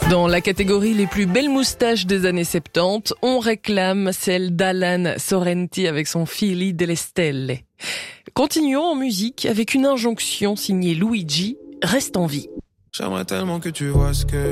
Dans la catégorie les plus belles moustaches des années 70, on réclame celle d'Alan Sorrenti avec son Fili delle Stelle. Continuons en musique avec une injonction signée Luigi, reste en vie. J'aimerais tellement que tu vois ce que